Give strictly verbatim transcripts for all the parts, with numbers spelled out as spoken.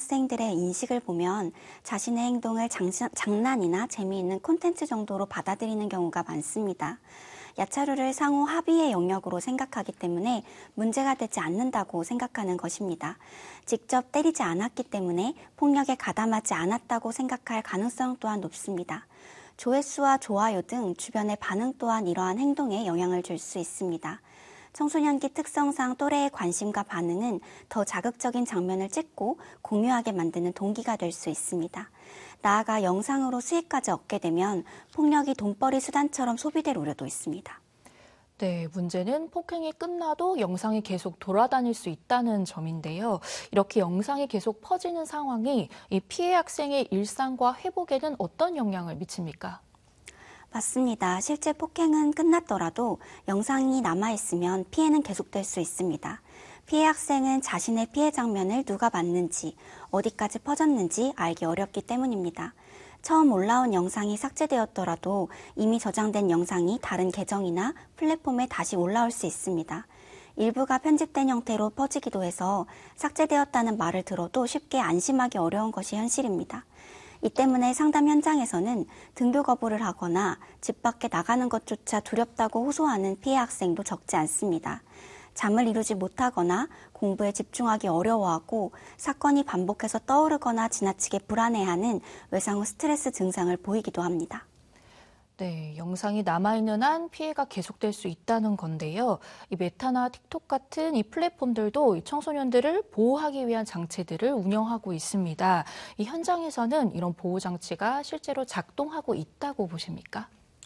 학생들의 인식을 보면 자신의 행동을 장시, 장난이나 재미있는 콘텐츠 정도로 받아들이는 경우가 많습니다. 야차류를 상호 합의의 영역으로 생각하기 때문에 문제가 되지 않는다고 생각하는 것입니다. 직접 때리지 않았기 때문에 폭력에 가담하지 않았다고 생각할 가능성 또한 높습니다. 조회수와 좋아요 등 주변의 반응 또한 이러한 행동에 영향을 줄 수 있습니다. 청소년기 특성상 또래의 관심과 반응은 더 자극적인 장면을 찍고 공유하게 만드는 동기가 될 수 있습니다. 나아가 영상으로 수익까지 얻게 되면 폭력이 돈벌이 수단처럼 소비될 우려도 있습니다. 네, 문제는 폭행이 끝나도 영상이 계속 돌아다닐 수 있다는 점인데요. 이렇게 영상이 계속 퍼지는 상황이 이 피해 학생의 일상과 회복에는 어떤 영향을 미칩니까? 맞습니다. 실제 폭행은 끝났더라도 영상이 남아있으면 피해는 계속될 수 있습니다. 피해 학생은 자신의 피해 장면을 누가 봤는지, 어디까지 퍼졌는지 알기 어렵기 때문입니다. 처음 올라온 영상이 삭제되었더라도 이미 저장된 영상이 다른 계정이나 플랫폼에 다시 올라올 수 있습니다. 일부가 편집된 형태로 퍼지기도 해서 삭제되었다는 말을 들어도 쉽게 안심하기 어려운 것이 현실입니다. 이 때문에 상담 현장에서는 등교 거부를 하거나 집 밖에 나가는 것조차 두렵다고 호소하는 피해 학생도 적지 않습니다. 잠을 이루지 못하거나 공부에 집중하기 어려워하고 사건이 반복해서 떠오르거나 지나치게 불안해하는 외상 후 스트레스 증상을 보이기도 합니다. 네, 영상이 남아있는 한 피해가 계속될 수 있다는 건데요. 이 메타나 틱톡 같은 이 플랫폼들도 이 청소년들을 보호하기 위한 장치들을 운영하고 있습니다. 이 현장에서는 이런 보호 장치가 실제로 작동하고 있다고 보십니까?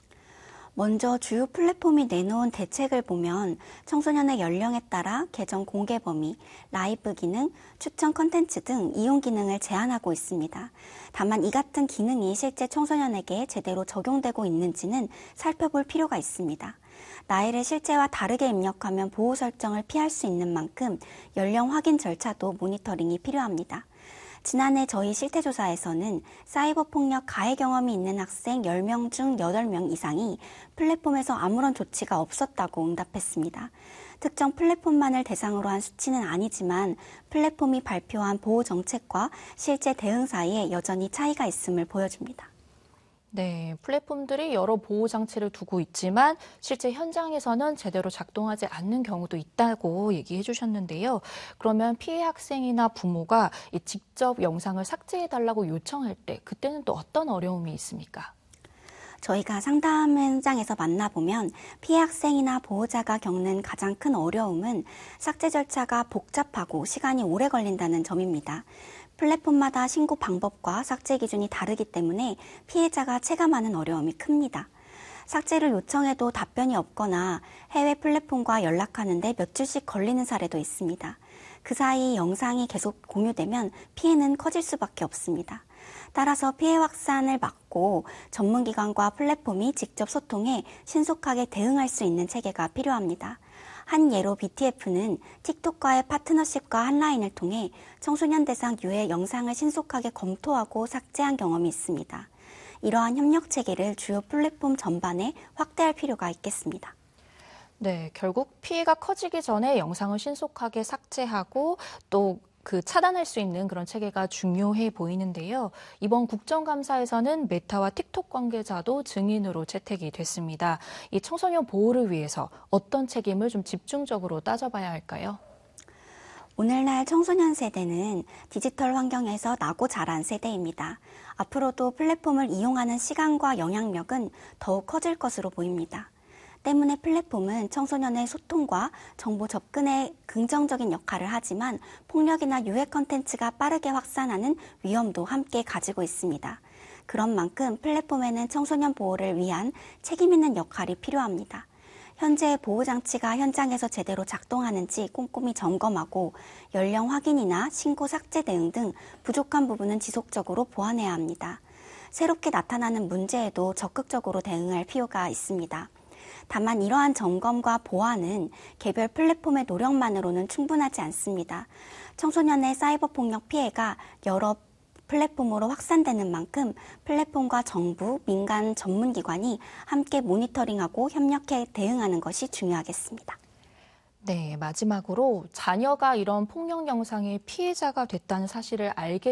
먼저 주요 플랫폼이 내놓은 대책을 보면 청소년의 연령에 따라 계정 공개 범위, 라이브 기능, 추천 컨텐츠 등 이용 기능을 제한하고 있습니다. 다만 이 같은 기능이 실제 청소년에게 제대로 적용되고 있는지는 살펴볼 필요가 있습니다. 나이를 실제와 다르게 입력하면 보호 설정을 피할 수 있는 만큼 연령 확인 절차도 모니터링이 필요합니다. 지난해 저희 실태조사에서는 사이버 폭력 가해 경험이 있는 학생 열 명 중 여덟 명 이상이 플랫폼에서 아무런 조치가 없었다고 응답했습니다. 특정 플랫폼만을 대상으로 한 수치는 아니지만 플랫폼이 발표한 보호 정책과 실제 대응 사이에 여전히 차이가 있음을 보여줍니다. 네, 플랫폼들이 여러 보호 장치를 두고 있지만 실제 현장에서는 제대로 작동하지 않는 경우도 있다고 얘기해 주셨는데요. 그러면 피해 학생이나 부모가 이 직접 영상을 삭제해달라고 요청할 때 그때는 또 어떤 어려움이 있습니까? 저희가 상담 현장에서 만나보면 피해 학생이나 보호자가 겪는 가장 큰 어려움은 삭제 절차가 복잡하고 시간이 오래 걸린다는 점입니다. 플랫폼마다 신고 방법과 삭제 기준이 다르기 때문에 피해자가 체감하는 어려움이 큽니다. 삭제를 요청해도 답변이 없거나 해외 플랫폼과 연락하는데 몇 주씩 걸리는 사례도 있습니다. 그 사이 영상이 계속 공유되면 피해는 커질 수밖에 없습니다. 따라서 피해 확산을 막고 전문기관과 플랫폼이 직접 소통해 신속하게 대응할 수 있는 체계가 필요합니다. 한 예로 비티에프는 틱톡과의 파트너십과 한라인을 통해 청소년 대상 유해 영상을 신속하게 검토하고 삭제한 경험이 있습니다. 이러한 협력 체계를 주요 플랫폼 전반에 확대할 필요가 있겠습니다. 네, 결국 피해가 커지기 전에 영상을 신속하게 삭제하고 또 그 차단할 수 있는 그런 체계가 중요해 보이는데요. 이번 국정감사에서는 메타와 틱톡 관계자도 증인으로 채택이 됐습니다. 이 청소년 보호를 위해서 어떤 책임을 좀 집중적으로 따져봐야 할까요? 오늘날 청소년 세대는 디지털 환경에서 나고 자란 세대입니다. 앞으로도 플랫폼을 이용하는 시간과 영향력은 더욱 커질 것으로 보입니다. 때문에 플랫폼은 청소년의 소통과 정보 접근에 긍정적인 역할을 하지만 폭력이나 유해 컨텐츠가 빠르게 확산하는 위험도 함께 가지고 있습니다. 그런 만큼 플랫폼에는 청소년 보호를 위한 책임 있는 역할이 필요합니다. 현재 보호장치가 현장에서 제대로 작동하는지 꼼꼼히 점검하고 연령 확인이나 신고 삭제 대응 등 부족한 부분은 지속적으로 보완해야 합니다. 새롭게 나타나는 문제에도 적극적으로 대응할 필요가 있습니다. 다만 이러한 점검과 보완은 개별 플랫폼의 노력만으로는 충분하지 않습니다. 청소년의 사이버 폭력 피해가 여러 플랫폼으로 확산되는 만큼 플랫폼과 정부, 민간 전문기관이 함께 모니터링하고 협력해 대응하는 것이 중요하겠습니다. 네, 마지막으로 자녀가 이런 폭력 영상의 피해자가 됐다는 사실을 알게